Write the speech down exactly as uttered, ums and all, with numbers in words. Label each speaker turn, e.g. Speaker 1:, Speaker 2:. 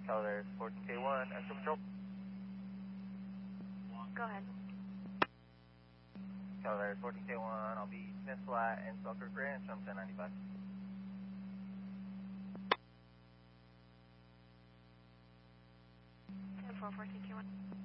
Speaker 1: Calaveras fourteen K one, Extra Patrol.
Speaker 2: Go ahead.
Speaker 1: Calaveras fourteen K one, I'll be Smith Flat and Selkirk Ranch on ten ninety-five.
Speaker 2: ten four fourteen K one.